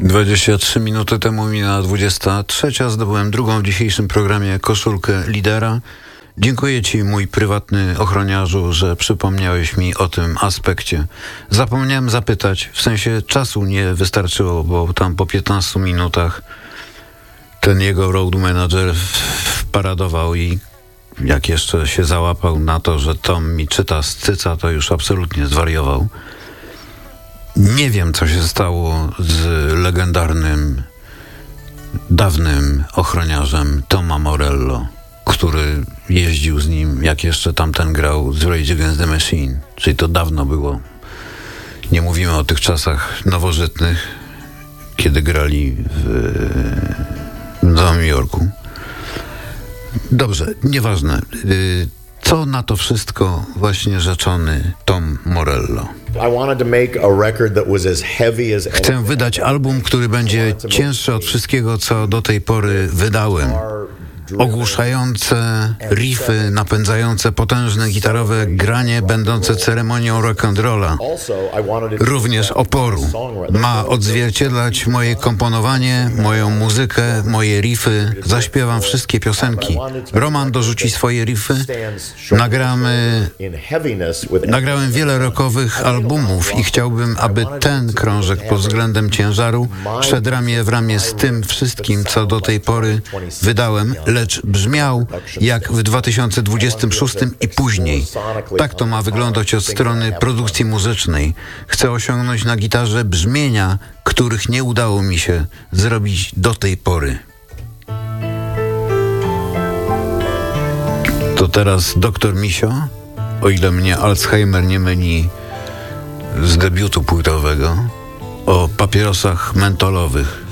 23 minuty temu minęła 23. Zdobyłem drugą w dzisiejszym programie koszulkę lidera. Dziękuję Ci, mój prywatny ochroniarzu, że przypomniałeś mi o tym aspekcie. Zapomniałem zapytać, w sensie czasu nie wystarczyło, bo tam po 15 minutach ten jego road manager paradował i jak jeszcze się załapał na to, że Tom mi czyta z cyca, to już absolutnie zwariował. Nie wiem, co się stało z legendarnym, dawnym ochroniarzem Toma Morello, który jeździł z nim, jak jeszcze tamten grał z Rage Against the Machine. Czyli to dawno było. Nie mówimy o tych czasach nowożytnych, kiedy grali w Nowym Jorku. Dobrze, nieważne. Co na to wszystko właśnie rzeczony Tom Morello? Chcę wydać album, który będzie cięższy od wszystkiego, co do tej pory wydałem. Ogłuszające riffy, napędzające potężne gitarowe granie, będące ceremonią rock'n'rolla, również oporu. Ma odzwierciedlać moje komponowanie, moją muzykę, moje riffy. Zaśpiewam wszystkie piosenki. Roman dorzuci swoje riffy. Nagrałem wiele rockowych albumów i chciałbym, aby ten krążek pod względem ciężaru szedł ramię w ramię z tym wszystkim, co do tej pory wydałem, lecz brzmiał jak w 2026 i później. Tak to ma wyglądać od strony produkcji muzycznej. Chcę osiągnąć na gitarze brzmienia, których nie udało mi się zrobić do tej pory. To teraz Dr. Misio, o ile mnie Alzheimer nie myli z debiutu płytowego, o papierosach mentolowych.